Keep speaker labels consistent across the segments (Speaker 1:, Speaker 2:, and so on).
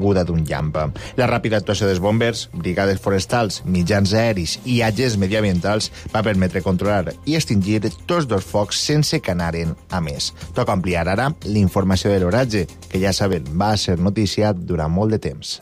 Speaker 1: caiguda d'un llamp. La ràpida actuació dels bombers, brigades forestals, mitjans aeris i agents mediambientals va permetre controlar i extingir tots dos focs sense que anaren a més. Toca ampliar ara l'informació de l'oratge, que ja saben, va ser notícia durant molt de temps.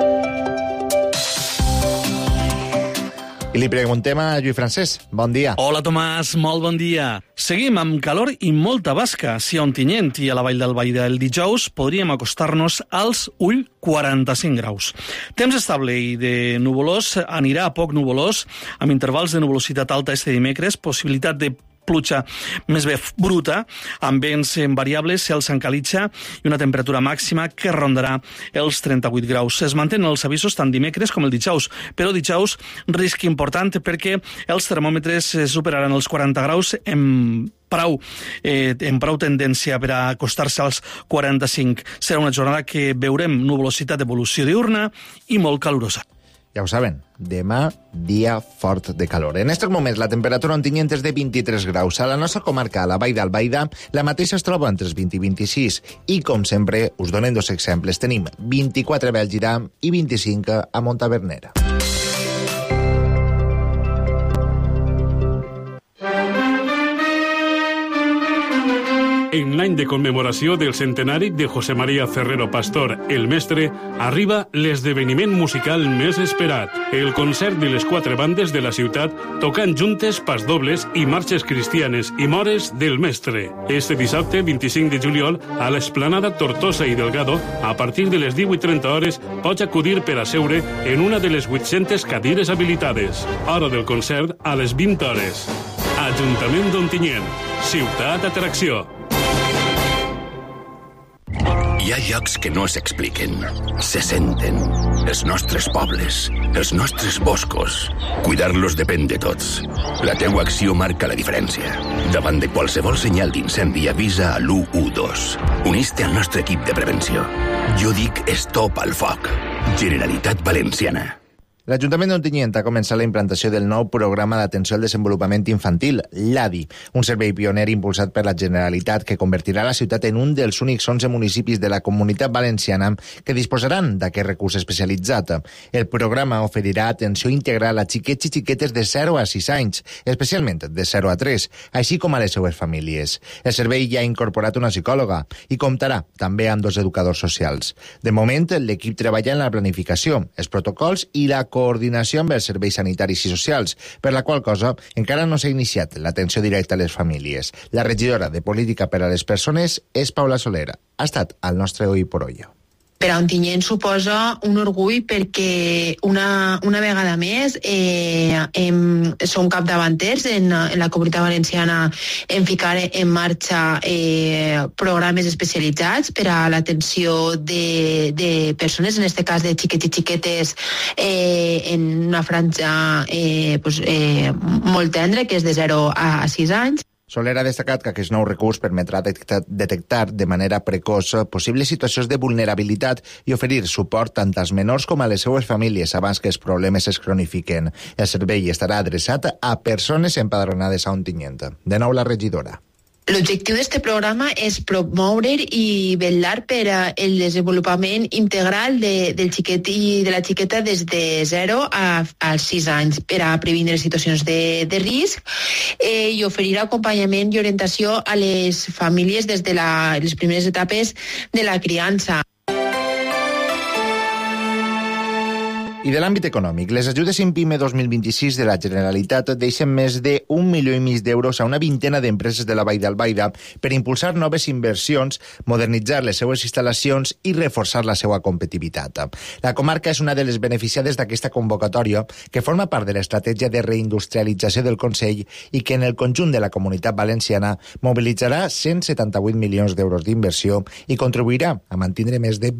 Speaker 1: I li preguntem a Lluís Francesc. Bon dia.
Speaker 2: Hola, Tomàs. Molt bon dia. Seguim amb calor i molta basca. Si a Ontinyent i a la Vall d'Albaida el dijous podríem acostar-nos als 45 graus. Temps estable i de nuvolós anirà a poc nuvolós, amb intervals de nuvolositat alta este dimecres, possibilitat de pluja més bé bruta, amb vents variables, cel s'encalitxa i una temperatura màxima que rondarà els 38 graus. Es mantenen els avisos tant dimecres com el dijous, però dijous risc important perquè els termòmetres superaran els 40 graus en prou tendència per a acostar-se als 45. Serà una jornada que veurem nuvolositat d'evolució diurna i molt calorosa.
Speaker 1: Ja ho saben, demà dia fort de calor. En aquests moments la temperatura a Ontinyent és de 23 graus. A la nostra comarca, a la Vall d'Albaida, la mateixa es troba entre els 20 i 26. I, com sempre, us donem dos exemples. Tenim 24 a Bèlgira i 25 a Montaverner.
Speaker 3: En l'any de commemoració del centenari de José María Ferrero Pastor, el mestre, arriba l'esdeveniment musical més esperat, el concert de les 4 bandes de la ciutat tocant juntes pasdobles i marxes cristianes i mores del mestre. Este dissabte, 25 de juliol, a l'esplanada Tortosa i Delgado, a partir de les 18:30 hores, pots acudir per a seure en una de les 800 cadires habilitades. Hora del concert a les 20 hores. Ajuntament d'Ontinyent, ciutat d'atracció.
Speaker 4: Hi ha llocs que no s'expliquen, se senten. Els nostres pobles, els nostres boscos. Cuidar-los depèn de tots. La teua acció marca la diferència. Davant de qualsevol senyal d'incendi avisa a l'112. Unís-te al nostre equip de prevenció. Jo dic stop al foc. Generalitat Valenciana.
Speaker 1: L'Ajuntament d'Ontinyent ha començat la implantació del nou programa d'atenció al desenvolupament infantil, l'ADI, un servei pioner impulsat per la Generalitat que convertirà la ciutat en un dels únics 11 municipis de la Comunitat Valenciana que disposaran d'aquest recurs especialitzat. El programa oferirà atenció integral a xiquets i xiquetes de 0 a 6 anys, especialment de 0 a 3, així com a les seues famílies. El servei ja ha incorporat una psicòloga i comptarà també amb 2 educadors socials. De moment, l'equip treballa en la planificació, els protocols i la coordinació amb els serveis sanitaris i socials, per la qual cosa encara no s'ha iniciat l'atenció directa a les famílies. La regidora de Política per a les Persones és Paula Soler. Ha estat al nostre Hoy por Hoy.
Speaker 5: Per a Ontinyent suposa un orgull perquè una vegada més som capdavanters en la Comunitat Valenciana en ficar en marxa programes especialitzats per a l'atenció de persones, en aquest cas de xiquets i xiquetes, en una franja molt tendra, que és de 0 a 6 anys.
Speaker 1: Soler ha destacat que aquest nou recurs permetrà detectar de manera precoç possibles situacions de vulnerabilitat i oferir suport tant als menors com a les seues famílies abans que els problemes es cronifiquen. El servei estarà adreçat a persones empadronades a Ontinyent. De nou la regidora.
Speaker 5: L'objectiu d'aquest programa és promoure i vetllar per el desenvolupament integral del xiquet i de la xiqueta des de 0 als 6 anys per a previndre situacions de risc i oferir acompanyament i orientació a les famílies des de les primeres etapes de la criança.
Speaker 1: I de l'àmbit econòmic, les ajudes INPIME 2026 de la Generalitat deixen més de 1,5 milió d'euros a una vintena d'empreses de la Vall d'Albaida per impulsar noves inversions, modernitzar les seues instal·lacions i reforçar la seva competitivitat. La comarca és una de les beneficiades d'aquesta convocatòria, que forma part de l'estratègia de reindustrialització del Consell i que en el conjunt de la Comunitat Valenciana mobilitzarà 178 milions d'euros d'inversió i contribuirà a mantenir més de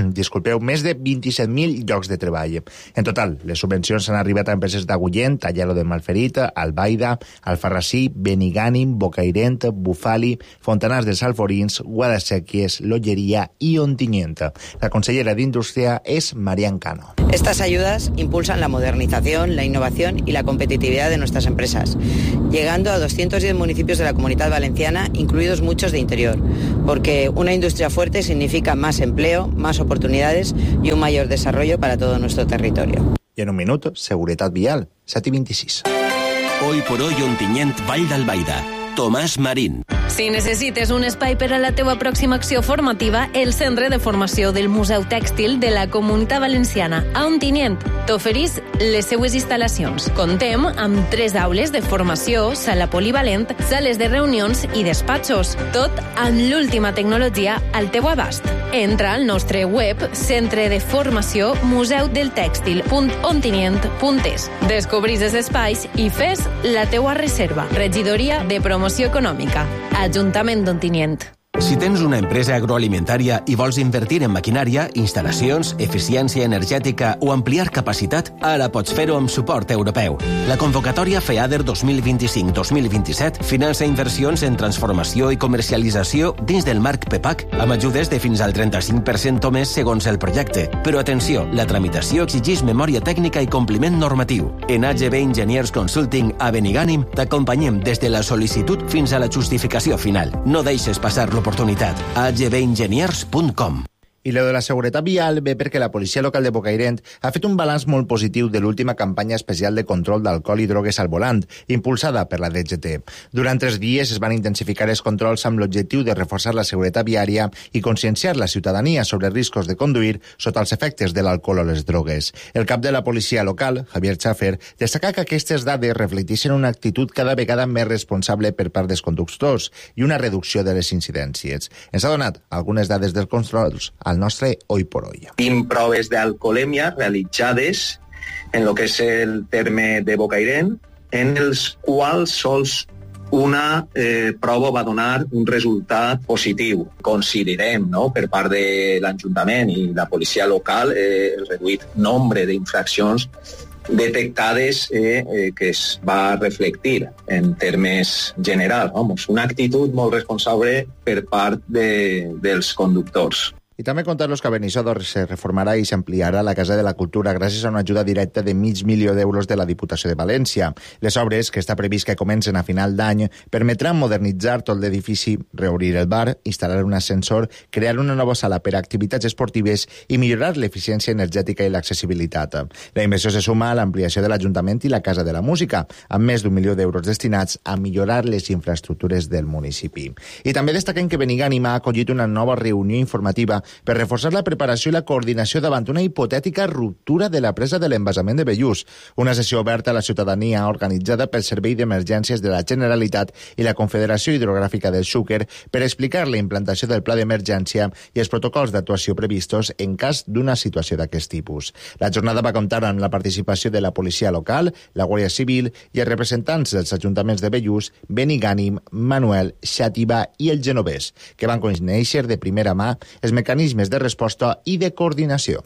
Speaker 1: 27.000 llocs de treball. En total, les subvencions han arribat a empreses d'Agullent, Aielo de Malferit, Albaida, Alfarrasí, Benigànim, Bocairent, Bufali, Fontanars dels Alforins, Guadasséquies, L'Olleria y Ontinyent. La consellera de Industria es Marian Cano.
Speaker 6: Estas ayudas impulsan la modernización, la innovación y la competitividad de nuestras empresas, llegando a 210 municipios de la Comunidad Valenciana, incluidos muchos de interior. porque una industria fuerte significa más empleo, más oportunidades y un mayor desarrollo para todo nuestro territorio.
Speaker 1: I en un minut, seguretat vial, 7:26.
Speaker 7: Hoy por hoy, Ontinyent, Vall d'Albaida. Tomàs Marín.
Speaker 8: Si necessites un espai per a la teua pròxima acció formativa, el Centre de Formació del Museu Tèxtil de la Comunitat Valenciana a Ontinyent t'oferís les seues instal·lacions. Contem amb 3 aules de formació, sala polivalent, sales de reunions i despatxos. Tot amb l'última tecnologia al teu abast. Entra al nostre web Centre de Formació museudeltèxtil.ontinyent.es. Descobrís els espais i fes la teua reserva. Regidoria de Promoció Econòmica. Ajuntament d'Ontinyent.
Speaker 7: Si tens una empresa agroalimentària i vols invertir en maquinària, instal·lacions, eficiència energètica o ampliar capacitat, ara pots fer-ho amb suport europeu. La convocatòria FEADER 2025-2027 finança inversions en transformació i comercialització dins del marc PEPAC, amb ajudes de fins al 35% o més segons el projecte. Però atenció, la tramitació exigeix memòria tècnica i compliment normatiu. En AGB Engineers Consulting a Benigànim t'acompanyem des de la sol·licitud fins a la justificació final. No deixes passar l'oportunitat. agbengeniers.com.
Speaker 1: I lo de la seguretat vial ve perquè la policia local de Bocairent ha fet un balanç molt positiu de l'última campanya especial de control d'alcohol i drogues al volant, impulsada per la DGT. Durant 3 dies es van intensificar els controls amb l'objectiu de reforçar la seguretat viària i conscienciar la ciutadania sobre riscos de conduir sota els efectes de l'alcohol o les drogues. El cap de la policia local, Javier Schaffer, destaca que aquestes dades reflecteixen una actitud cada vegada més responsable per part dels conductors i una reducció de les incidències. Ens ha donat algunes dades dels controls al nostre Hoy por Hoy.
Speaker 9: 20 proves d'alcoholèmia realitzades en el que és el terme de Bocairent, en els quals sols una prova va donar un resultat positiu. Considerem, per part de l'Ajuntament i la policia local, el reduït nombre d'infraccions detectades que es va reflectir en termes generals. Una actitud molt responsable per part dels conductors.
Speaker 1: I també contar-los que a Benissoda se reformarà i s'ampliarà la Casa de la Cultura gràcies a una ajuda directa de $500.000 de la Diputació de València. Les obres, que està previst que comencen a final d'any, permetran modernitzar tot l'edifici, reobrir el bar, instal·lar un ascensor, crear una nova sala per a activitats esportives i millorar l'eficiència energètica i l'accessibilitat. La inversió se suma a l'ampliació de l'Ajuntament i la Casa de la Música, amb més d'1 milió d'euros destinats a millorar les infraestructures del municipi. I també destaquem que Benigànim ha acollit una nova reunió informativa per reforçar la preparació i la coordinació davant una hipotètica ruptura de la presa de l'embassament de Bellús. Una sessió oberta a la ciutadania organitzada pel Servei d'Emergències de la Generalitat i la Confederació Hidrogràfica del Xúquer per explicar la implantació del pla d'emergència i els protocols d'actuació previstos en cas d'una situació d'aquest tipus. La jornada va comptar amb la participació de la policia local, la Guàrdia Civil i els representants dels ajuntaments de Bellús, Benigànim, Manuel, Xàtiva i el Genovès, que van conèixer de primera mà els mecanismes de resposta i de coordinació.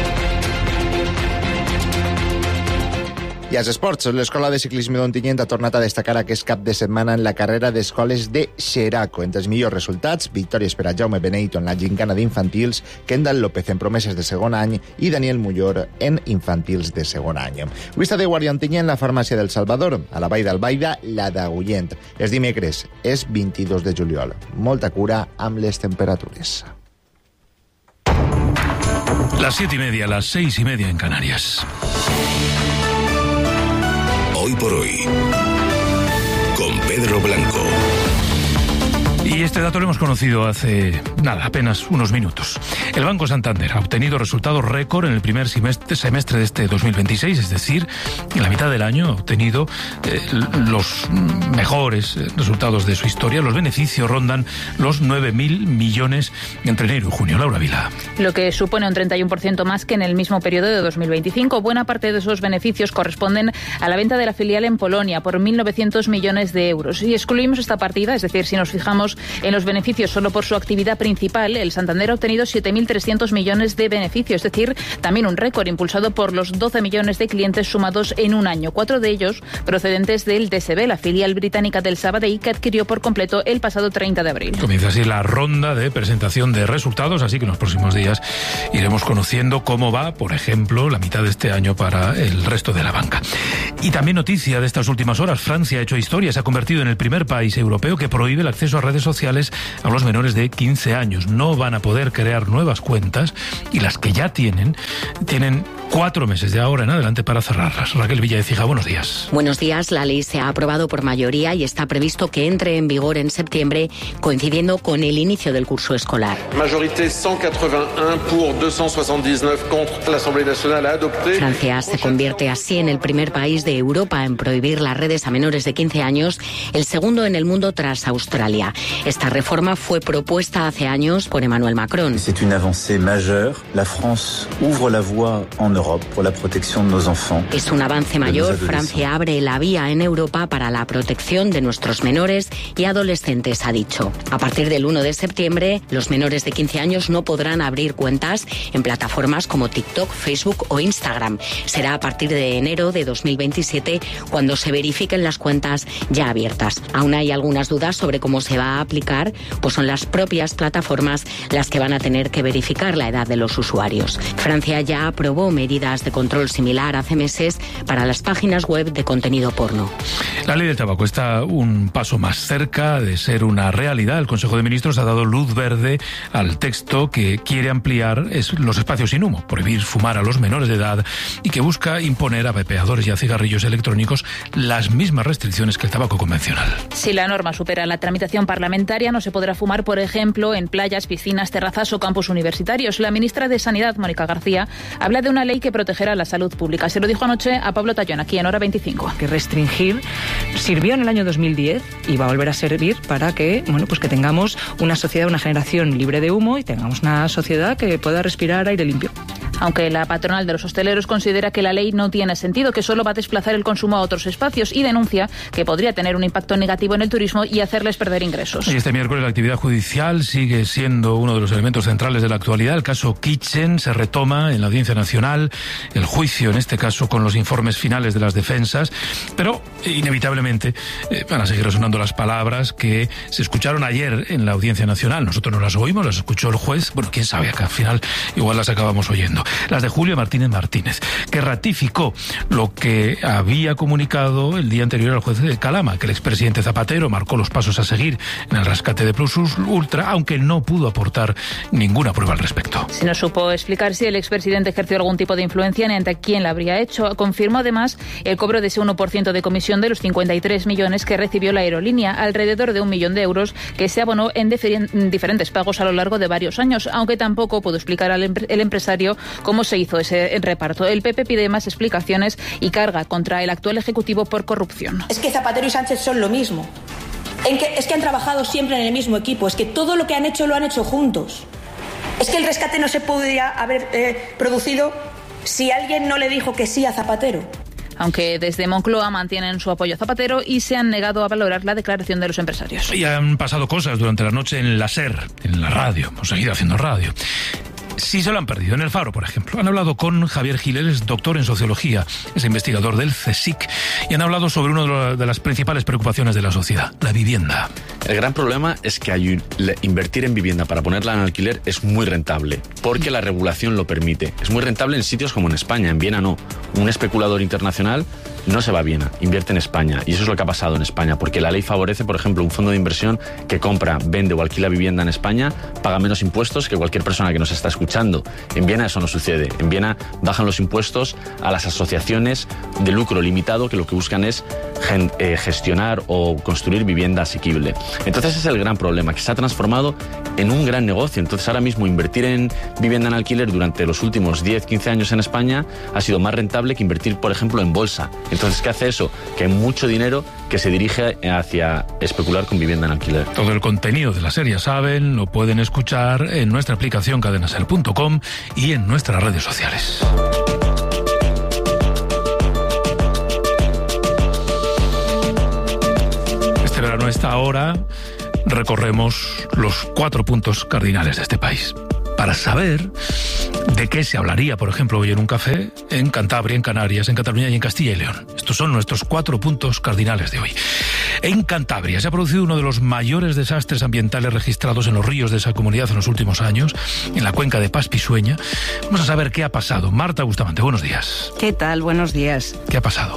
Speaker 1: I als esports, l'Escola de Ciclisme d'Ontinyent ha tornat a destacar aquest cap de setmana en la carrera d'escoles de Xeraco. Entre els millors resultats, victòries per a Jaume Beneito en la gincana d'infantils, Kendall López en promeses de segon any i Daniel Mullor en infantils de segon any. Vista de Guàrdia Ontinyent, la farmàcia del Salvador, a la Vall d'Albaida, la d'Agullent. Els dimecres és 22 de juliol. Molta cura amb les temperatures.
Speaker 10: Las 7:30, las 6:30 en Canarias.
Speaker 4: Hoy por hoy, con Pedro Blanco.
Speaker 10: Y este dato lo hemos conocido hace, apenas unos minutos. El Banco Santander ha obtenido resultados récord en el primer semestre de este 2026, es decir, en la mitad del año ha obtenido los mejores resultados de su historia. Los beneficios rondan los 9.000 millones entre enero y junio. Laura Vila.
Speaker 11: Lo que supone un 31% más que en el mismo periodo de 2025. Buena parte de esos beneficios corresponden a la venta de la filial en Polonia por 1.900 millones de euros. Si excluimos esta partida, es decir, si nos fijamos en los beneficios solo por su actividad principal, el Santander ha obtenido 7.300 millones de beneficios, es decir, también un récord impulsado por los 12 millones de clientes sumados en un año, 4 de ellos procedentes del DSB, la filial británica del Sabadell, que adquirió por completo el pasado 30 de abril.
Speaker 10: Comienza así la ronda de presentación de resultados, así que en los próximos días iremos conociendo cómo va, por ejemplo, la mitad de este año para el resto de la banca. Y también noticia de estas últimas horas, Francia ha hecho historia, se ha convertido en el primer país europeo que prohíbe el acceso a redes sociales a los menores de 15 años. No van a poder crear nuevas cuentas y las que ya tienen 4 meses de ahora en adelante para cerrarlas. Raquel Villaecija, buenos días.
Speaker 12: Buenos días. La ley se ha aprobado por mayoría y está previsto que entre en vigor en septiembre, coincidiendo con el inicio del curso escolar.
Speaker 13: Majorité 181 pour 279 contre. La Asamblea Nacional ha adoptado.
Speaker 12: Francia se convierte así en el primer país de Europa en prohibir las redes a menores de 15 años, el segundo en el mundo tras Australia. Esta reforma fue propuesta hace años por Emmanuel Macron.
Speaker 14: C'est une avancée majeure. La France ouvre la voie en Europe por la protección de los enfants.
Speaker 12: Es un avance mayor. Francia abre la vía en Europa para la protección de nuestros menores y adolescentes, ha dicho. A partir del 1 de septiembre, los menores de 15 años no podrán abrir cuentas en plataformas como TikTok, Facebook o Instagram. Será a partir de enero de 2027 cuando se verifiquen las cuentas ya abiertas. Aún hay algunas dudas sobre cómo se va a aplicar, pues son las propias plataformas las que van a tener que verificar la edad de los usuarios. Francia ya aprobó medidas de control similar hace meses para las páginas web de contenido porno.
Speaker 10: La ley del tabaco está un paso más cerca de ser una realidad. El Consejo de Ministros ha dado luz verde al texto que quiere ampliar los espacios sin humo, prohibir fumar a los menores de edad y que busca imponer a vapeadores y a cigarrillos electrónicos las mismas restricciones que el tabaco convencional.
Speaker 11: Si la norma supera la tramitación parlamentaria, no se podrá fumar, por ejemplo, en playas, piscinas, terrazas o campus universitarios. La ministra de Sanidad, Mónica García, habla de una ley que protegerá la salud pública. Se lo dijo anoche a Pablo Tallón, aquí en Hora 25.
Speaker 15: Que restringir sirvió en el año 2010 y va a volver a servir para que, pues que tengamos una sociedad, una generación libre de humo y tengamos una sociedad que pueda respirar aire limpio.
Speaker 11: Aunque la patronal de los hosteleros considera que la ley no tiene sentido, que solo va a desplazar el consumo a otros espacios y denuncia que podría tener un impacto negativo en el turismo y hacerles perder ingresos.
Speaker 10: Y este miércoles la actividad judicial sigue siendo uno de los elementos centrales de la actualidad. El caso Kitchen se retoma en la Audiencia Nacional, el juicio en este caso con los informes finales de las defensas, pero inevitablemente van a seguir resonando las palabras que se escucharon ayer en la Audiencia Nacional. Nosotros no las oímos, las escuchó el juez. Bueno, quién sabe, acá al final igual las acabamos oyendo. Las de Julio Martínez, que ratificó lo que había comunicado el día anterior al juez de Calama, que el expresidente Zapatero marcó los pasos a seguir en el rescate de Plus Ultra, aunque no pudo aportar ninguna prueba al respecto.
Speaker 11: Se nos supo explicar si el expresidente ejerció algún tipo de influencia ni ante quién la habría hecho. Confirmó además el cobro de ese 1% de comisión de los 53 millones que recibió la aerolínea, alrededor de 1 millón de euros que se abonó en diferentes pagos a lo largo de varios años, aunque tampoco pudo explicar el empresario cómo se hizo ese reparto. El PP pide más explicaciones y carga contra el actual Ejecutivo por corrupción.
Speaker 16: Es que Zapatero y Sánchez son lo mismo. Es que han trabajado siempre en el mismo equipo. Es que todo lo que han hecho lo han hecho juntos. Es que el rescate no se podría haber producido si alguien no le dijo que sí a Zapatero.
Speaker 11: Aunque desde Moncloa mantienen su apoyo a Zapatero y se han negado a valorar la declaración de los empresarios.
Speaker 10: Y han pasado cosas durante la noche en la SER, en la radio. Hemos seguido haciendo radio. Sí se lo han perdido. En El Faro, por ejemplo. Han hablado con Javier Giles, doctor en sociología, es investigador del CSIC, y han hablado sobre una de las principales preocupaciones de la sociedad, la vivienda.
Speaker 17: El gran problema es que invertir en vivienda para ponerla en alquiler es muy rentable, porque la regulación lo permite. Es muy rentable en sitios como en España, en Viena no. Un especulador internacional no se va a Viena, invierte en España, y eso es lo que ha pasado en España, porque la ley favorece, por ejemplo, un fondo de inversión que compra, vende o alquila vivienda en España, paga menos impuestos que cualquier persona que nos está escuchando. En Viena eso no sucede. En Viena bajan los impuestos a las asociaciones de lucro limitado que lo que buscan es gestionar o construir vivienda asequible. Entonces ese es el gran problema, que se ha transformado en un gran negocio. Entonces ahora mismo invertir en vivienda en alquiler durante los últimos 10-15 años en España ha sido más rentable que invertir, por ejemplo, en bolsa. Entonces, ¿qué hace eso? Que hay mucho dinero que se dirige hacia especular con vivienda en alquiler.
Speaker 10: Todo el contenido de la serie, ya saben, lo pueden escuchar en nuestra aplicación cadenaser.com y en nuestras redes sociales. Este verano, a esta hora, recorremos los 4 puntos cardinales de este país. Para saber de qué se hablaría, por ejemplo, hoy en un café, en Cantabria, en Canarias, en Cataluña y en Castilla y León. Estos son nuestros 4 puntos cardinales de hoy. En Cantabria se ha producido uno de los mayores desastres ambientales registrados en los ríos de esa comunidad en los últimos años, en la cuenca de Paspisueña. Vamos a saber qué ha pasado. Marta Bustamante, buenos días.
Speaker 18: ¿Qué tal? Buenos días.
Speaker 10: ¿Qué ha pasado?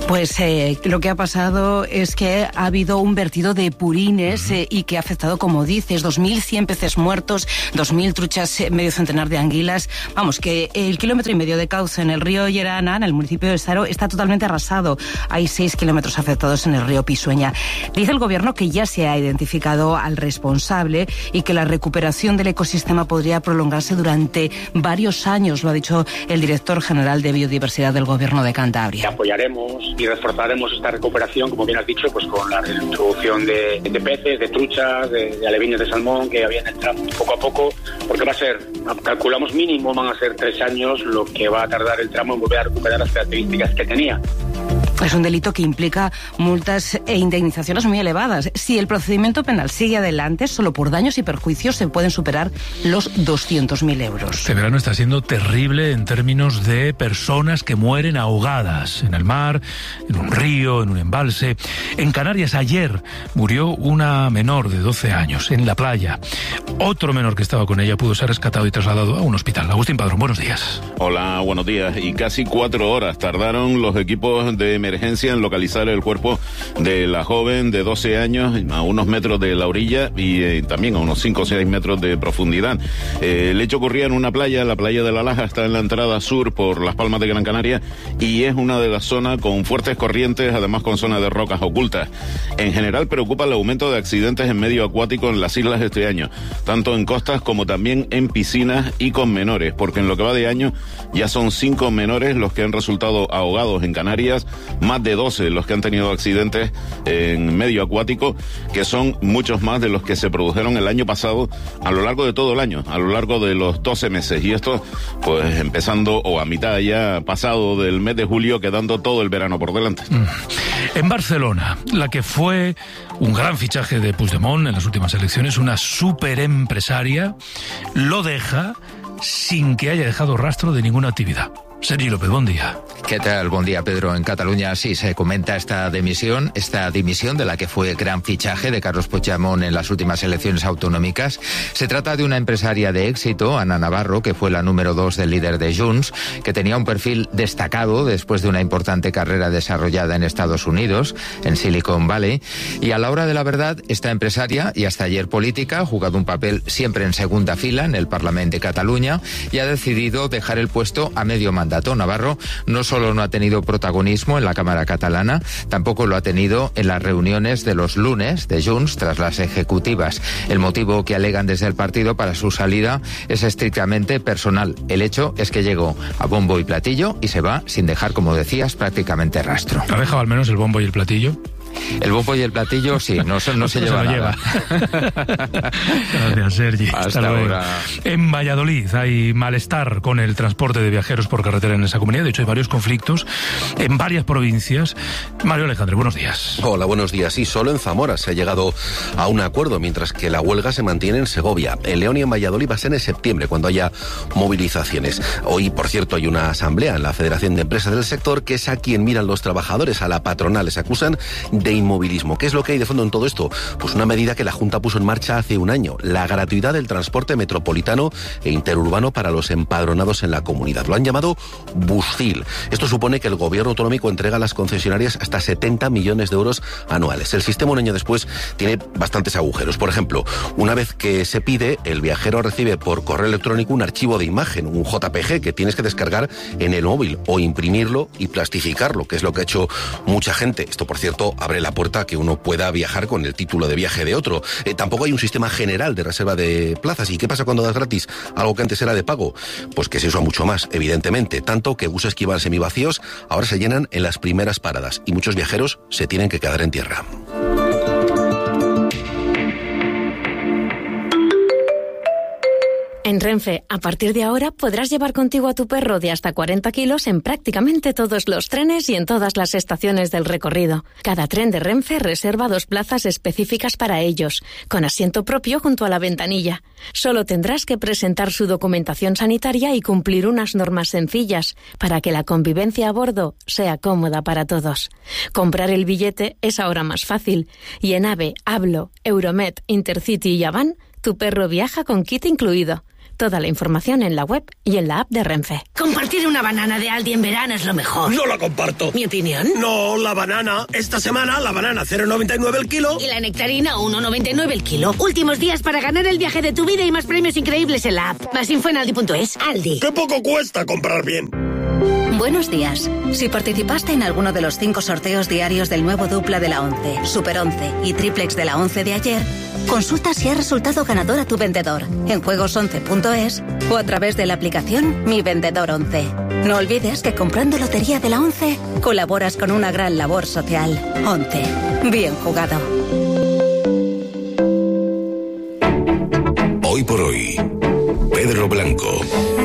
Speaker 18: Pues lo que ha pasado es que ha habido un vertido de purines y que ha afectado, como dices, 2.100 peces muertos, 2.000 truchas, medio centenar de anguilas. Vamos, que el 1,5 kilómetros de cauce en el río Llerana, en el municipio de Saro, está totalmente arrasado. Hay 6 kilómetros afectados en el río Pisueña. Dice el gobierno que ya se ha identificado al responsable y que la recuperación del ecosistema podría prolongarse durante varios años, lo ha dicho el director general de Biodiversidad del Gobierno de Cantabria.
Speaker 19: Apoyaremos y reforzaremos esta recuperación, como bien has dicho, pues con la reintroducción de peces, de truchas, de alevines de salmón que había en el tramo poco a poco, porque va a ser, calculamos mínimo, van a ser 3 años lo que va a tardar el tramo en volver a recuperar las características que tenía.
Speaker 18: Es un delito que implica multas e indemnizaciones muy elevadas. Si el procedimiento penal sigue adelante, solo por daños y perjuicios se pueden superar los 200.000 euros.
Speaker 10: Este verano está siendo terrible en términos de personas que mueren ahogadas en el mar, en un río, en un embalse. En Canarias ayer murió una menor de 12 años en la playa. Otro menor que estaba con ella pudo ser rescatado y trasladado a un hospital. Agustín Padrón, buenos días.
Speaker 20: Hola, buenos días. Y casi 4 horas tardaron los equipos de emergencia en localizar el cuerpo de la joven de 12 años a unos metros de la orilla y también a unos 5 o 6 metros de profundidad. El hecho ocurría en una playa, la playa de La Laja, está en la entrada sur por Las Palmas de Gran Canaria y es una de las zonas con fuertes corrientes, además con zonas de rocas ocultas. En general preocupa el aumento de accidentes en medio acuático en las islas este año, tanto en costas como también en piscinas y con menores, porque en lo que va de año ya son 5 menores los que han resultado ahogados en Canarias, más de 12 los que han tenido accidentes en medio acuático, que son muchos más de los que se produjeron el año pasado a lo largo de todo el año, a lo largo de los 12 meses. Y esto, pues empezando o a mitad ya pasado del mes de julio, quedando todo el verano por delante.
Speaker 10: En Barcelona, la que fue un gran fichaje de Puigdemont en las últimas elecciones, una superempresaria, lo deja sin que haya dejado rastro de ninguna actividad. Sergi López, buen día.
Speaker 21: ¿Qué tal? Buen día, Pedro. En Cataluña sí se comenta esta dimisión de la que fue gran fichaje de Carlos Puigdemont en las últimas elecciones autonómicas. Se trata de una empresaria de éxito, Ana Navarro, que fue la número 2 del líder de Junts, que tenía un perfil destacado después de una importante carrera desarrollada en Estados Unidos, en Silicon Valley. Y a la hora de la verdad, esta empresaria, y hasta ayer política, ha jugado un papel siempre en segunda fila en el Parlamento de Cataluña y ha decidido dejar el puesto a medio mandato. Navarro no solo no ha tenido protagonismo en la Cámara catalana, tampoco lo ha tenido en las reuniones de los lunes de Junts tras las ejecutivas. El motivo que alegan desde el partido para su salida es estrictamente personal. El hecho es que llegó a bombo y platillo y se va sin dejar, como decías, prácticamente rastro.
Speaker 10: ¿Ha dejado al menos el bombo y el platillo?
Speaker 21: El bombo y el platillo, sí, no se lleva nada.
Speaker 10: Gracias, Sergi.
Speaker 21: Hasta ahora.
Speaker 10: En Valladolid hay malestar con el transporte de viajeros por carretera en esa comunidad. De hecho, hay varios conflictos en varias provincias. Mario Alejandro, buenos días.
Speaker 22: Hola, buenos días. Sí, solo en Zamora se ha llegado a un acuerdo, mientras que la huelga se mantiene en Segovia. En León y en Valladolid va a ser en septiembre, cuando haya movilizaciones. Hoy, por cierto, hay una asamblea en la Federación de Empresas del Sector, que es a quien miran los trabajadores, a la patronal. Les acusan de inmovilismo. ¿Qué es lo que hay de fondo en todo esto? Pues una medida que la Junta puso en marcha hace un año, la gratuidad del transporte metropolitano e interurbano para los empadronados en la comunidad. Lo han llamado Buscil. Esto supone que el gobierno autonómico entrega a las concesionarias hasta 70 millones de euros anuales. El sistema, un año después, tiene bastantes agujeros. Por ejemplo, una vez que se pide, el viajero recibe por correo electrónico un archivo de imagen, un JPG, que tienes que descargar en el móvil o imprimirlo y plastificarlo, que es lo que ha hecho mucha gente. Esto, por cierto, abre la puerta a que uno pueda viajar con el título de viaje de otro. Tampoco hay un sistema general de reserva de plazas. ¿Y qué pasa cuando das gratis algo que antes era de pago? Pues que se usa mucho más, evidentemente. Tanto que buses que iban semivacíos ahora se llenan en las primeras paradas y muchos viajeros se tienen que quedar en tierra.
Speaker 8: En Renfe, a partir de ahora podrás llevar contigo a tu perro de hasta 40 kilos en prácticamente todos los trenes y en todas las estaciones del recorrido. Cada tren de Renfe reserva 2 plazas específicas para ellos, con asiento propio junto a la ventanilla. Solo tendrás que presentar su documentación sanitaria y cumplir unas normas sencillas para que la convivencia a bordo sea cómoda para todos. Comprar el billete es ahora más fácil y en AVE, Hablo, Euromed, Intercity y Avant, tu perro viaja con kit incluido.
Speaker 2: Toda la información en la web y en la app de Renfe.
Speaker 3: Compartir una banana de Aldi en verano es lo mejor.
Speaker 23: No la comparto.
Speaker 3: ¿Mi opinión?
Speaker 23: No, la banana. Esta semana la banana 0,99 el kilo.
Speaker 3: Y la nectarina 1,99 el kilo. Últimos días para ganar el viaje de tu vida y más premios increíbles en la app. Más info en aldi.es. Aldi.
Speaker 23: ¡Qué poco cuesta comprar bien!
Speaker 24: Buenos días. Si participaste en alguno de los 5 sorteos diarios del nuevo dupla de la 11, Super 11 y triplex de la 11 de ayer, consulta si ha resultado ganador a tu vendedor en juegos11.es o a través de la aplicación Mi Vendedor 11. No olvides que comprando Lotería de la 11 colaboras con una gran labor social. 11. Bien jugado.
Speaker 4: Hoy por hoy, Pedro Blanco.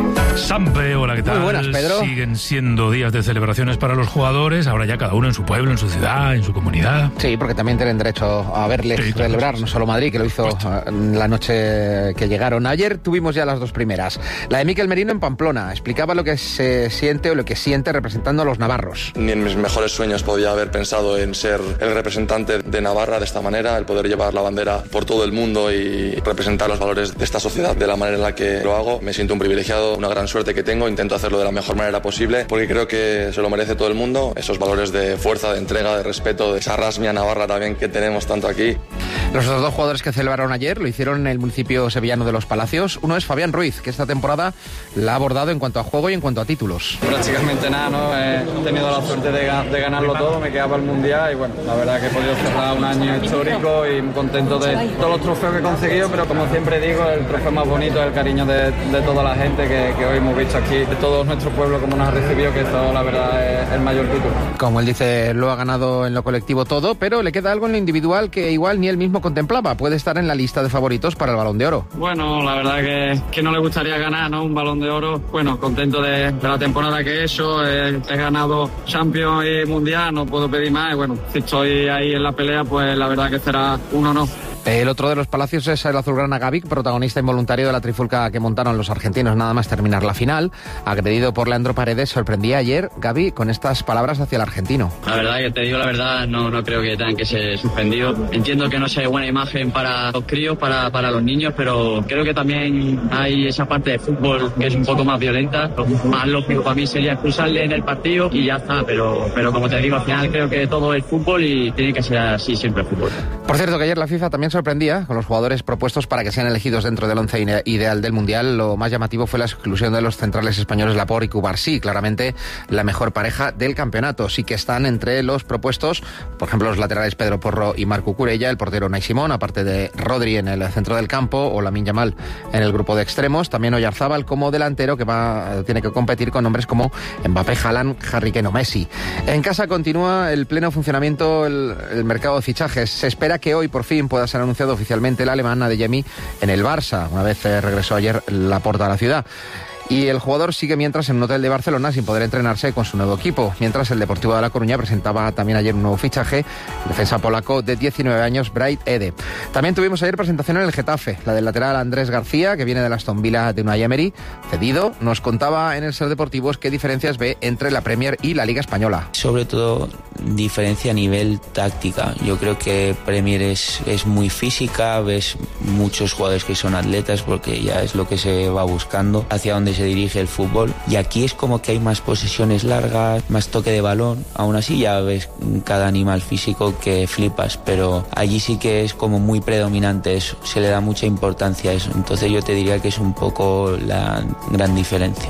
Speaker 10: Sampe, hola, ¿qué tal?
Speaker 25: Muy buenas, Pedro.
Speaker 10: Siguen siendo días de celebraciones para los jugadores, ahora ya cada uno en su pueblo, en su ciudad, en su comunidad.
Speaker 25: Sí, porque también tienen derecho a verles celebrar, no solo Madrid, que lo hizo la noche que llegaron. Ayer tuvimos ya las 2 primeras. La de Mikel Merino en Pamplona, explicaba lo que se siente o lo que siente representando a los navarros.
Speaker 26: Ni en mis mejores sueños podía haber pensado en ser el representante de Navarra de esta manera, el poder llevar la bandera por todo el mundo y representar los valores de esta sociedad de la manera en la que lo hago. Me siento un privilegiado, una gran suerte que tengo, intento hacerlo de la mejor manera posible porque creo que se lo merece todo el mundo, esos valores de fuerza, de entrega, de respeto, de esa rasmia navarra también que tenemos tanto aquí.
Speaker 25: Los otros 2 jugadores que celebraron ayer lo hicieron en el municipio sevillano de Los Palacios. Uno es Fabián Ruiz, que esta temporada la ha abordado en cuanto a juego y en cuanto a títulos.
Speaker 27: Prácticamente nada, ¿no? He tenido la suerte de ganarlo todo, me quedaba el Mundial y bueno, la verdad que he podido cerrar un año histórico y muy contento de todos los trofeos que he conseguido, pero como siempre digo, el trofeo más bonito es el cariño de toda la gente que hoy hemos visto aquí, de todo nuestro pueblo como nos ha recibido, que esto la verdad es el mayor título.
Speaker 25: Como él dice, lo ha ganado en lo colectivo todo, pero le queda algo en lo individual que igual ni él mismo contemplaba. Puede estar en la lista de favoritos para el Balón de Oro.
Speaker 27: Bueno, la verdad que no le gustaría ganar, ¿no? Un Balón de Oro. Bueno, contento de la temporada que he hecho. He ganado Champions y Mundial, no puedo pedir más. Y bueno, si estoy ahí en la pelea, pues la verdad que será un honor.
Speaker 25: El otro de los Palacios es el azulgrana Gavi, protagonista involuntario de la trifulca que montaron los argentinos nada más terminar la final. Agredido por Leandro Paredes, sorprendía ayer Gavi con estas palabras hacia el argentino.
Speaker 28: La verdad que te digo la verdad, no creo que tengan que ser suspendidos. Entiendo que no sea buena imagen para los críos, para los niños, pero creo que también hay esa parte de fútbol que es un poco más violenta. Lo más lógico para mí sería expulsarle en el partido y ya está, pero como te digo, al final creo que todo es fútbol y tiene que ser así siempre el fútbol.
Speaker 25: Por cierto, que ayer la FIFA también sorprendía con los jugadores propuestos para que sean elegidos dentro del 11 ideal del Mundial. Lo más llamativo fue la exclusión de los centrales españoles Laporte y Cubarsí, claramente la mejor pareja del campeonato. Sí que están entre los propuestos, por ejemplo, los laterales Pedro Porro y Marc Cucurella, el portero Unai Simón, aparte de Rodri en el centro del campo o Lamine Yamal en el grupo de extremos. También Oyarzábal como delantero, que tiene que competir con nombres como Mbappé, Haaland, Harry Kane o Messi. En casa continúa el pleno funcionamiento el mercado de fichajes. Se espera que hoy por fin pueda ser anunciado oficialmente el alemán Adeyemi en el Barça, una vez regresó ayer Laporta a la ciudad. Y el jugador sigue mientras en un hotel de Barcelona sin poder entrenarse con su nuevo equipo. Mientras el Deportivo de La Coruña presentaba también ayer un nuevo fichaje, el defensa polaco de 19 años, Bright Ede. También tuvimos ayer presentación en el Getafe, la del lateral Andrés García, que viene de la Aston Villa de Unai Emery, cedido. Nos contaba en el Ser Deportivos qué diferencias ve entre la Premier y la Liga Española.
Speaker 29: Sobre todo diferencia a nivel táctica. Yo creo que Premier es muy física, ves muchos jugadores que son atletas porque ya es lo que se va buscando, hacia dónde se dirige el fútbol, y aquí es como que hay más posesiones largas, más toque de balón. Aún así ya ves cada animal físico que flipas, pero allí sí que es como muy predominante eso, se le da mucha importancia a eso, entonces yo te diría que es un poco la gran diferencia.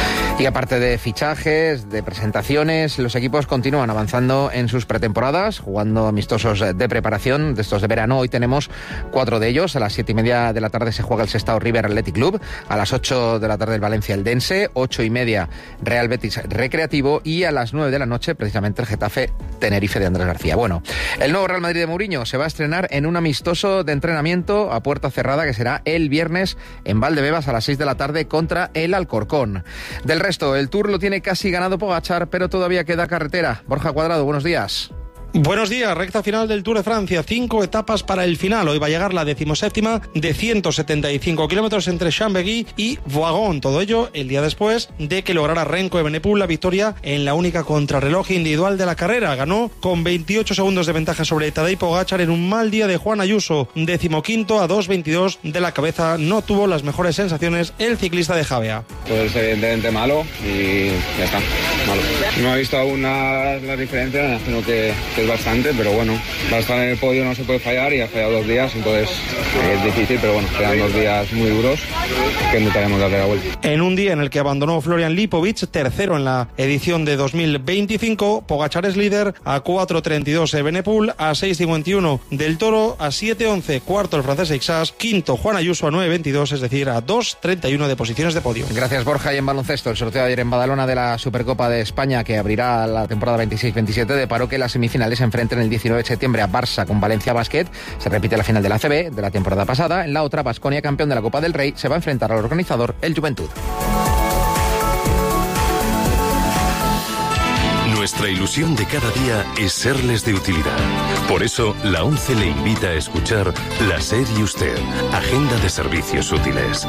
Speaker 25: Y aparte de fichajes, de presentaciones, los equipos continúan avanzando en sus pretemporadas, jugando amistosos de preparación de estos de verano. Hoy tenemos 4 de ellos. A las 7:30 de la tarde se juega el Sestao River Athletic Club. A las 8 de la tarde el Valencia Eldense. 8:30 Real Betis Recreativo. Y a las 9 de la noche precisamente el Getafe Tenerife de Andrés García. Bueno, el nuevo Real Madrid de Mourinho se va a estrenar en un amistoso de entrenamiento a puerta cerrada que será el viernes en Valdebebas a las 6 de la tarde contra el Alcorcón. Del resto, el Tour lo tiene casi ganado Pogačar, pero todavía queda carretera. Borja Cuadrado, buenos días.
Speaker 1: Buenos días, recta final del Tour de Francia, 5 etapas para el final. Hoy va a llegar la 17ª de 175 kilómetros entre Chambéry y Voiron. Todo ello el día después de que lograra Remco Evenepoel la victoria en la única contrarreloj individual de la carrera. Ganó con 28 segundos de ventaja sobre Tadej Pogačar en un mal día de Juan Ayuso. 15º a 2.22 de la cabeza. No tuvo las mejores sensaciones el ciclista de Javea.
Speaker 27: Pues evidentemente malo y ya está, malo. No he visto aún las diferencias, sino que es bastante, pero bueno, va a estar en el podio, no se puede fallar y ha fallado 2 días, entonces es difícil, pero bueno, quedan 2 días muy duros que intentaremos darle la vuelta.
Speaker 1: En un día en el que abandonó Florian Lipovic, tercero en la edición de 2025, Pogačar es líder a 4.32 Evenepoel, a 6.51 Del Toro, a 7.11 cuarto el francés Aixas, quinto Juan Ayuso a 9.22, es decir, a 2.31 de posiciones de podio.
Speaker 25: Gracias, Borja. Y en baloncesto, el sorteo de ayer en Badalona de la Supercopa de España, que abrirá la temporada 26-27, deparó que las semifinales se enfrenten el 19 de septiembre a Barça con Valencia Basket. Se repite la final de la ACB de la temporada pasada. En la otra, Baskonia, campeón de la Copa del Rey, se va a enfrentar al organizador, el Juventud.
Speaker 5: Nuestra ilusión de cada día es serles de utilidad. Por eso, la ONCE le invita a escuchar La SER y Usted, Agenda de Servicios Útiles.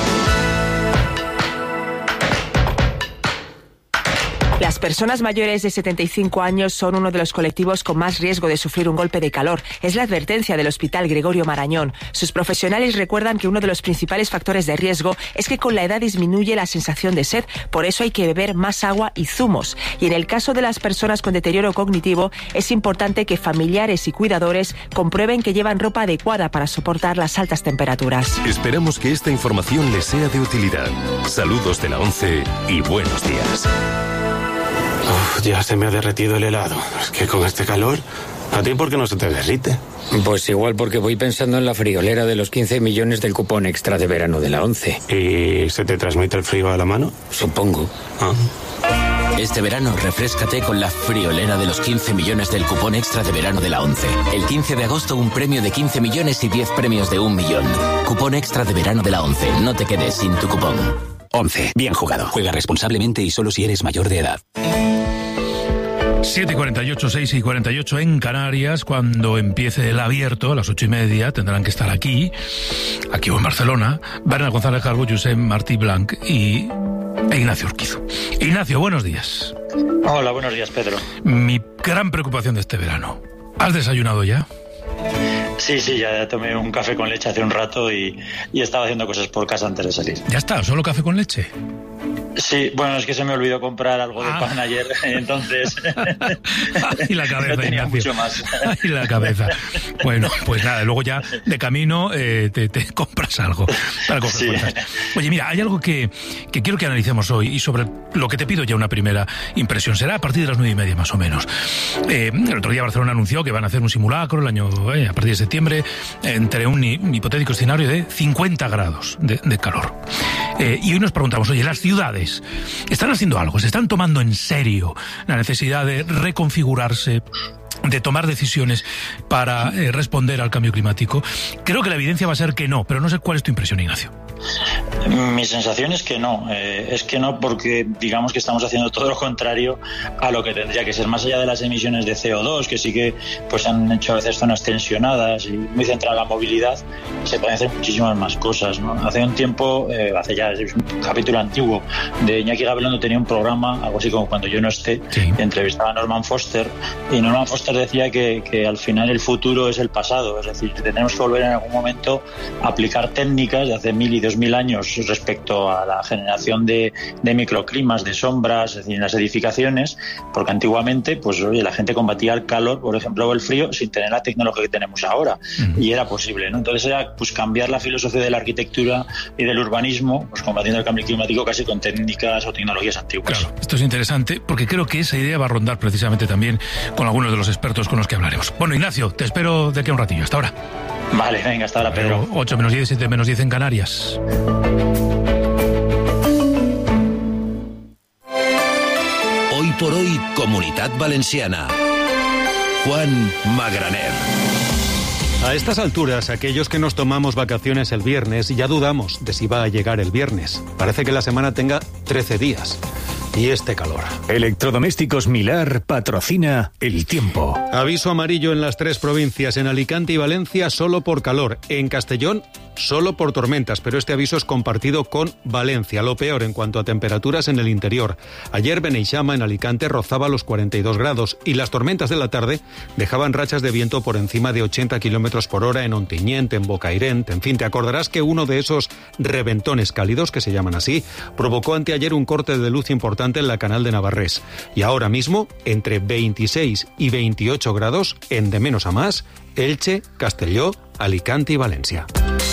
Speaker 6: Las personas mayores de 75 años son uno de los colectivos con más riesgo de sufrir un golpe de calor. Es la advertencia del Hospital Gregorio Marañón. Sus profesionales recuerdan que uno de los principales factores de riesgo es que con la edad disminuye la sensación de sed, por eso hay que beber más agua y zumos. Y en el caso de las personas con deterioro cognitivo, es importante que familiares y cuidadores comprueben que llevan ropa adecuada para soportar las altas temperaturas.
Speaker 5: Esperamos que esta información les sea de utilidad. Saludos de la ONCE y buenos días.
Speaker 7: Uf, ya se me ha derretido el helado. Es que con este calor, ¿a ti por qué no se te derrite?
Speaker 9: Pues igual porque voy pensando en la friolera de los 15 millones del cupón extra de verano de la ONCE.
Speaker 7: ¿Y se te transmite el frío a la mano?
Speaker 9: Supongo.
Speaker 12: Este verano refréscate con la friolera de los 15 millones del cupón extra de verano de la ONCE. El 15 de agosto un premio de 15 millones y 10 premios de 1 millón. Cupón extra de verano de la ONCE. No te quedes sin tu cupón. ONCE. Bien jugado. Juega responsablemente y solo si eres mayor de edad.
Speaker 10: 7:48, 6:48 en Canarias. Cuando empiece el abierto, a las 8:30, tendrán que estar aquí o en Barcelona, Bernat González Calvo, Josep Martí Blanc e Ignacio Urquizo. Ignacio, buenos días.
Speaker 13: Hola, buenos días, Pedro.
Speaker 10: Mi gran preocupación de este verano. ¿Has desayunado ya?
Speaker 13: Sí, ya tomé un café con leche hace un rato y estaba haciendo cosas por casa antes de salir.
Speaker 10: ¿Ya está? ¿Solo café con leche?
Speaker 13: Sí, bueno, es que se me olvidó comprar algo de pan ayer, entonces
Speaker 10: y la cabeza,
Speaker 13: no tenía
Speaker 10: Ignacio.
Speaker 13: mucho más.
Speaker 10: Y la cabeza. Bueno, pues nada, luego ya de camino te compras algo para coger fuerzas. Oye, mira, hay algo que quiero que analicemos hoy y sobre lo que te pido ya una primera impresión. Será a partir de las 9:30 más o menos. El otro día Barcelona anunció que van a hacer un simulacro a partir de septiembre entre un hipotético escenario de 50 grados de calor. Y hoy nos preguntamos, oye, las ciudades ¿están haciendo algo? ¿Se están tomando en serio la necesidad de reconfigurarse, de tomar decisiones para responder al cambio climático? Creo que la evidencia va a ser que no, pero no sé cuál es tu impresión, Ignacio.
Speaker 13: Mi sensación es que no porque digamos que estamos haciendo todo lo contrario a lo que tendría que ser, más allá de las emisiones de CO2, que sí que pues han hecho a veces zonas tensionadas y muy centrada en la movilidad, se pueden hacer muchísimas más cosas, ¿no? Hace un tiempo, hace ya es un capítulo antiguo de Iñaki Gabilondo, tenía un programa, algo así como Cuando yo no esté, sí. Entrevistaba a Norman Foster y Norman Foster decía que al final el futuro es el pasado, es decir, tenemos que volver en algún momento a aplicar técnicas de hace 1000 y 2000 años respecto a la generación de microclimas, de sombras, es decir, en las edificaciones, porque antiguamente pues oye, la gente combatía el calor, por ejemplo, o el frío sin tener la tecnología que tenemos ahora, y era posible, ¿no? Entonces era pues cambiar la filosofía de la arquitectura y del urbanismo, pues combatiendo el cambio climático casi con técnicas o tecnologías antiguas.
Speaker 10: Claro, esto es interesante porque creo que esa idea va a rondar precisamente también con algunos de los expertos con los que hablaremos. Bueno, Ignacio, te espero de aquí a un ratillo. Hasta ahora.
Speaker 13: Vale, venga, hasta ahora, Pedro.
Speaker 10: 8:10, 7:10 en Canarias.
Speaker 5: Hoy por hoy, Comunitat Valenciana. Juan Magraner.
Speaker 14: A estas alturas, aquellos que nos tomamos vacaciones el viernes ya dudamos de si va a llegar el viernes. Parece que la semana tenga 13 días. y este calor.
Speaker 11: Electrodomésticos Milar patrocina el tiempo.
Speaker 14: Aviso amarillo en las 3 provincias, en Alicante y Valencia solo por calor, en Castellón solo por tormentas, pero este aviso es compartido con Valencia. Lo peor en cuanto a temperaturas en el interior. Ayer Beneixama en Alicante rozaba los 42 grados y las tormentas de la tarde dejaban rachas de viento por encima de 80 kilómetros por hora en Ontinyent, en Bocairent. En fin, te acordarás que uno de esos reventones cálidos, que se llaman así, provocó anteayer un corte de luz importante en la Canal de Navarrés. Y ahora mismo, entre 26 y 28 grados, en de menos a más, Elche, Castelló, Alicante y Valencia.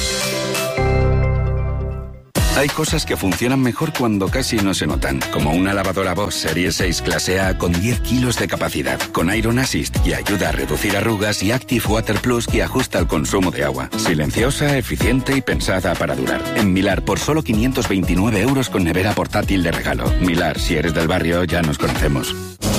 Speaker 4: Hay cosas que funcionan mejor cuando casi no se notan, como una lavadora Bosch Serie 6 clase A con 10 kilos de capacidad, con Iron Assist que ayuda a reducir arrugas y Active Water Plus que ajusta el consumo de agua. Silenciosa, eficiente y pensada para durar. En Milar, por solo 529 euros con nevera portátil de regalo. Milar, si eres del barrio, ya nos conocemos.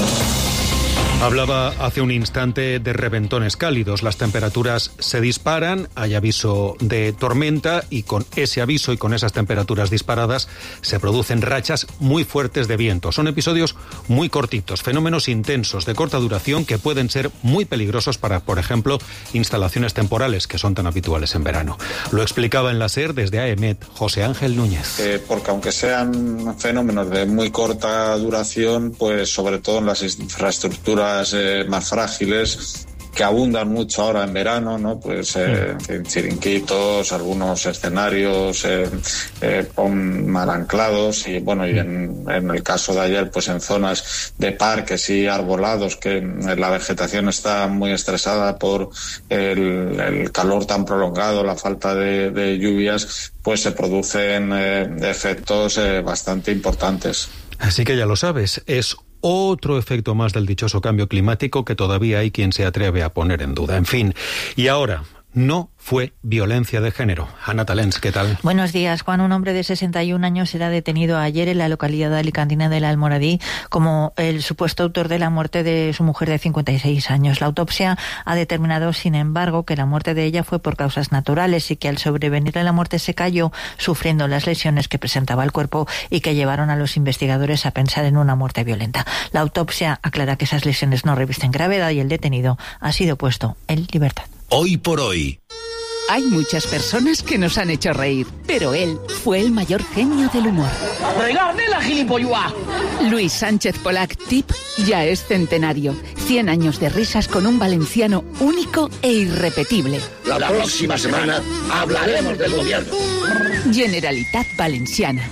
Speaker 14: Hablaba hace un instante de reventones cálidos. Las temperaturas se disparan, hay aviso de tormenta y con ese aviso y con esas temperaturas disparadas se producen rachas muy fuertes de viento. Son episodios muy cortitos, fenómenos intensos de corta duración que pueden ser muy peligrosos para, por ejemplo, instalaciones temporales que son tan habituales en verano. Lo explicaba en la SER desde AEMET José Ángel Núñez.
Speaker 15: Porque aunque sean fenómenos de muy corta duración, pues sobre todo en las infraestructuras más frágiles que abundan mucho ahora en verano, ¿no? Pues chiringuitos, algunos escenarios mal anclados y bueno, y en el caso de ayer, pues en zonas de parques y arbolados que la vegetación está muy estresada por el calor tan prolongado, la falta de lluvias, pues se producen efectos bastante importantes.
Speaker 14: Así que ya lo sabes, es otro efecto más del dichoso cambio climático que todavía hay quien se atreve a poner en duda. En fin, y ahora, no fue violencia de género. Ana Talens, ¿qué tal?
Speaker 16: Buenos días, Juan. Un hombre de 61 años será detenido ayer en la localidad alicantina de La Almoradí como el supuesto autor de la muerte de su mujer de 56 años. La autopsia ha determinado, sin embargo, que la muerte de ella fue por causas naturales y que al sobrevenirle la muerte se cayó sufriendo las lesiones que presentaba el cuerpo y que llevaron a los investigadores a pensar en una muerte violenta. La autopsia aclara que esas lesiones no revisten gravedad y el detenido ha sido puesto en libertad.
Speaker 11: Hoy por hoy.
Speaker 17: Hay muchas personas que nos han hecho reír, pero él fue el mayor genio del humor.
Speaker 23: ¡Regarde la gilipollua!
Speaker 17: Luis Sánchez Polac Tip ya es centenario. 100 años de risas con un valenciano único e irrepetible.
Speaker 23: La próxima semana hablaremos del gobierno.
Speaker 17: Generalitat Valenciana.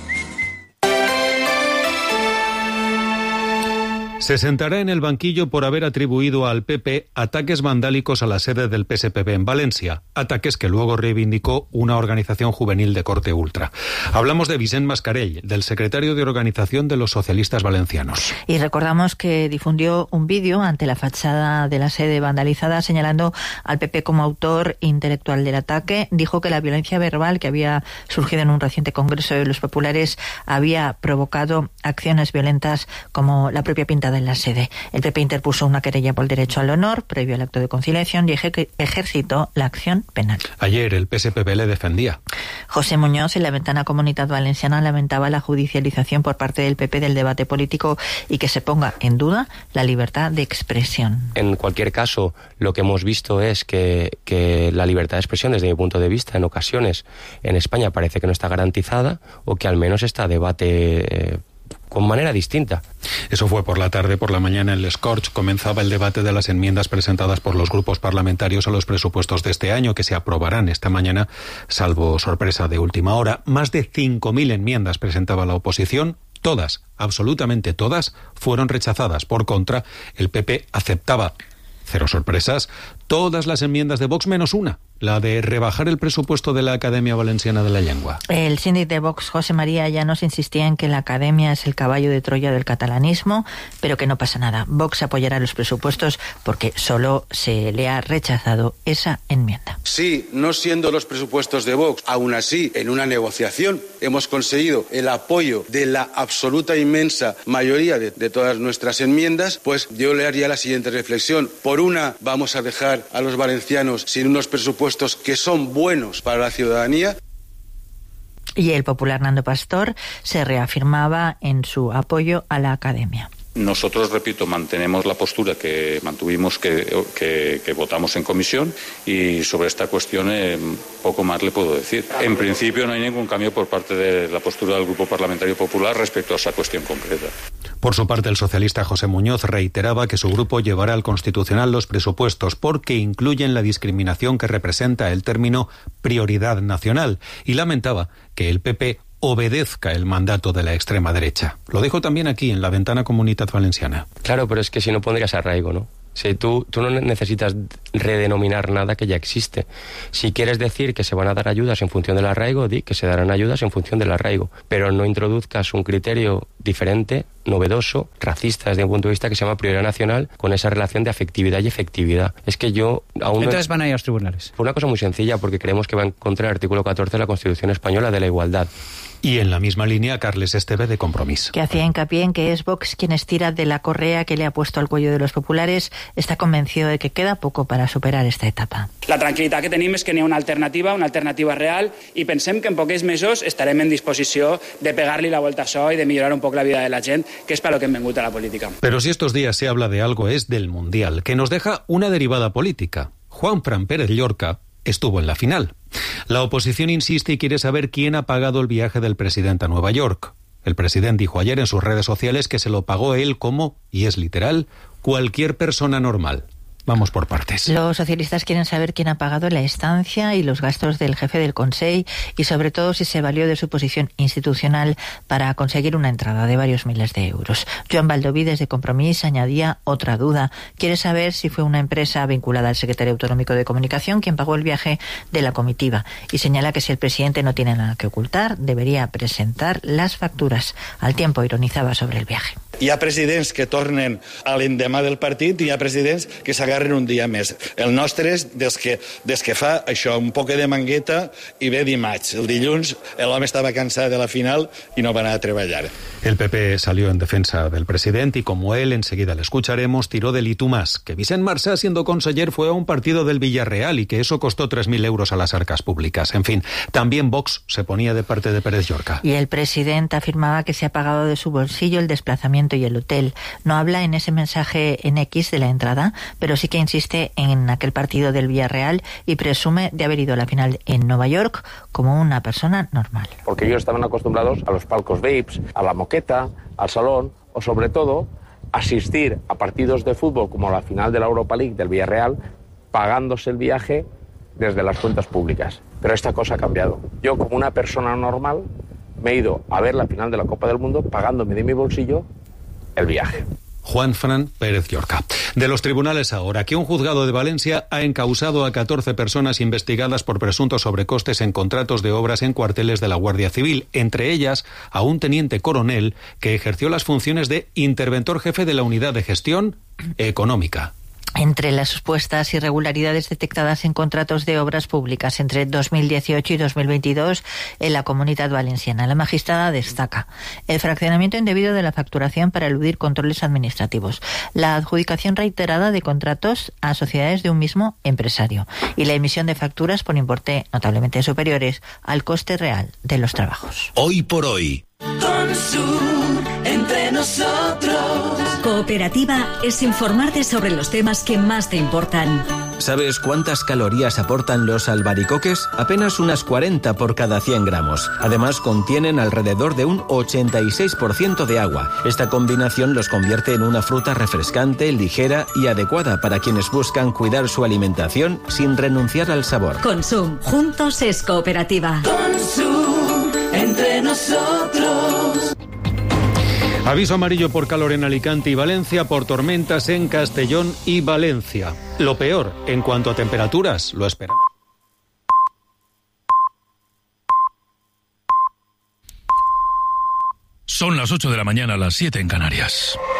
Speaker 14: Se sentará en el banquillo por haber atribuido al PP ataques vandálicos a la sede del PSPB en Valencia, ataques que luego reivindicó una organización juvenil de corte ultra. Hablamos de Vicent Mascarell, del secretario de Organización de los Socialistas Valencianos.
Speaker 16: Y recordamos que difundió un vídeo ante la fachada de la sede vandalizada señalando al PP como autor intelectual del ataque. Dijo que la violencia verbal que había surgido en un reciente congreso de los populares había provocado acciones violentas como la propia pintada en la sede. El PP interpuso una querella por el derecho al honor previo al acto de conciliación y ejercitó la acción penal.
Speaker 14: Ayer el PSPB le defendía.
Speaker 16: José Muñoz, en la Ventana Comunitat Valenciana, lamentaba la judicialización por parte del PP del debate político y que se ponga en duda la libertad de expresión.
Speaker 18: En cualquier caso, lo que hemos visto es que la libertad de expresión, desde mi punto de vista, en ocasiones en España parece que no está garantizada o que al menos está a debate con manera distinta.
Speaker 14: Eso fue por la tarde. Por la mañana en Les Corts comenzaba el debate de las enmiendas presentadas por los grupos parlamentarios a los presupuestos de este año, que se aprobarán esta mañana, salvo sorpresa de última hora. Más de 5.000 enmiendas presentaba la oposición. Todas, absolutamente todas, fueron rechazadas. Por contra, el PP aceptaba, cero sorpresas, todas las enmiendas de Vox menos una, la de rebajar el presupuesto de la Academia Valenciana de la Lengua.
Speaker 16: El síndic de Vox, José María Llanos, insistía en que la Academia es el caballo de Troya del catalanismo, pero que no pasa nada. Vox apoyará los presupuestos porque solo se le ha rechazado esa enmienda.
Speaker 19: Sí, no siendo los presupuestos de Vox, aún así, en una negociación hemos conseguido el apoyo de la absoluta inmensa mayoría de todas nuestras enmiendas, pues yo le haría la siguiente reflexión. Por una, vamos a dejar a los valencianos sin unos presupuestos que son buenos para la ciudadanía.
Speaker 16: Y el popular Nando Pastor se reafirmaba en su apoyo a la academia.
Speaker 2: Nosotros, repito, mantenemos la postura que mantuvimos, que votamos en comisión, y sobre esta cuestión poco más le puedo decir. En principio no hay ningún cambio por parte de la postura del Grupo Parlamentario Popular respecto a esa cuestión concreta.
Speaker 14: Por su parte, el socialista José Muñoz reiteraba que su grupo llevará al Constitucional los presupuestos porque incluyen la discriminación que representa el término prioridad nacional, y lamentaba que el PP obedezca el mandato de la extrema derecha. Lo dijo también aquí, en la Ventana Comunitat Valenciana.
Speaker 18: Claro, pero es que si no pondrías arraigo, ¿no? Si tú no necesitas redenominar nada que ya existe. Si quieres decir que se van a dar ayudas en función del arraigo, di que se darán ayudas en función del arraigo. Pero no introduzcas un criterio diferente, novedoso, racista desde un punto de vista, que se llama prioridad nacional, con esa relación de afectividad y efectividad. Es que yo aún
Speaker 3: Entonces van a ir a los tribunales.
Speaker 18: Por una cosa muy sencilla, porque creemos que va en contra del artículo 14 de la Constitución Española de la igualdad.
Speaker 14: Y en la misma línea, Carles Esteve, de Compromís.
Speaker 16: Que hacía hincapié en que es Vox quien estira de la correa que le ha puesto al cuello de los populares. Está convencido de que queda poco para superar esta etapa.
Speaker 8: La tranquil·litat que tenim és que n'hi ha una alternativa real, i pensem que en pocs mesos estarem en disposició de pegar-li la vuelta a això i de millorar un poc la vida de la gent, que és per lo que hem vengut a la política.
Speaker 14: Pero si estos días se habla de algo, es del Mundial, que nos deja una derivada política. Juanfran Pérez Llorca estuvo en la final. La oposición insiste y quiere saber quién ha pagado el viaje del presidente a Nueva York. El presidente dijo ayer en sus redes sociales que se lo pagó él como, y es literal, cualquier persona normal. Vamos por partes.
Speaker 16: Los socialistas quieren saber quién ha pagado la estancia y los gastos del jefe del Consell, y sobre todo si se valió de su posición institucional para conseguir una entrada de varios miles de euros. Joan Baldoví, desde Compromís, añadía otra duda. Quiere saber si fue una empresa vinculada al secretario autonómico de Comunicación quien pagó el viaje de la comitiva, y señala que si el presidente no tiene nada que ocultar, debería presentar las facturas. Al tiempo ironizaba sobre el viaje.
Speaker 20: Hi ha presidents que tornen a l'endemà del partit i hi ha presidents que s'agarren un dia més. El nostre és des que fa això, un poc de mangueta, i ve dimarts. El dilluns l'home estava cansat de la final i no va anar a treballar.
Speaker 14: El PP salió en defensa del presidente y, como él, enseguida le escucharemos, tiró del y tú más, que Vicent Marsá, siendo conseller, fue a un partido del Villarreal y que eso costó 3.000 euros a las arcas públicas. En fin, también Vox se ponía de parte de Pérez Llorca.
Speaker 16: Y el presidente afirmaba que se ha pagado de su bolsillo el desplazamiento y el hotel. No habla en ese mensaje en X de la entrada, pero sí que insiste en aquel partido del Villarreal y presume de haber ido a la final en Nueva York como una persona normal.
Speaker 21: Porque ellos estaban acostumbrados a los palcos VIPs, a la moqueta, al salón, o sobre todo asistir a partidos de fútbol como la final de la Europa League del Villarreal, pagándose el viaje desde las cuentas públicas. Pero esta cosa ha cambiado. Yo, como una persona normal, me he ido a ver la final de la Copa del Mundo pagándome de mi bolsillo el viaje.
Speaker 14: Juanfran Pérez Llorca. De los tribunales ahora, que un juzgado de Valencia ha encausado a 14 personas investigadas por presuntos sobrecostes en contratos de obras en cuarteles de la Guardia Civil, entre ellas a un teniente coronel que ejerció las funciones de interventor jefe de la Unidad de Gestión Económica.
Speaker 16: Entre las supuestas irregularidades detectadas en contratos de obras públicas entre 2018 y 2022 en la Comunitat Valenciana, la magistrada destaca el fraccionamiento indebido de la facturación para eludir controles administrativos, la adjudicación reiterada de contratos a sociedades de un mismo empresario y la emisión de facturas por importe notablemente superiores al coste real de los trabajos.
Speaker 11: Hoy por hoy.
Speaker 22: Consum, entre nosotros.
Speaker 24: Cooperativa es informarte sobre los temas que más te importan.
Speaker 26: ¿Sabes cuántas calorías aportan los albaricoques? Apenas unas 40 por cada 100 gramos. Además, contienen alrededor de un 86% de agua. Esta combinación los convierte en una fruta refrescante, ligera y adecuada para quienes buscan cuidar su alimentación sin renunciar al sabor.
Speaker 24: Consum, juntos es cooperativa.
Speaker 22: Consum, entre nosotros.
Speaker 14: Aviso amarillo por calor en Alicante y Valencia, por tormentas en Castellón y Valencia. Lo peor, en cuanto a temperaturas, lo esperamos.
Speaker 10: Son las 8 de la mañana, las 7 en Canarias.